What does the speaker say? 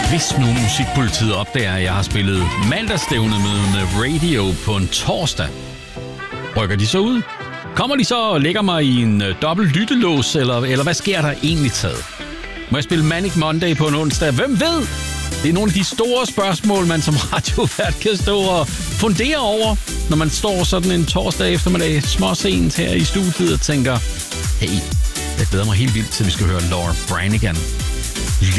Hvis nu musikpolitiet opdager, at jeg har spillet mandagsstævne med radio på en torsdag, rykker de så ud? Kommer de så og lægger mig i en dobbelt lyttelås, eller hvad sker der egentlig taget? Må jeg spille Manic Monday på en onsdag? Hvem ved? Det er nogle af de store spørgsmål, man som radiovært kan stå og fundere over, når man står sådan en torsdag eftermiddag småsent her i studiet og tænker, hey, jeg glæder mig helt vildt til, vi skal høre Laura Branigan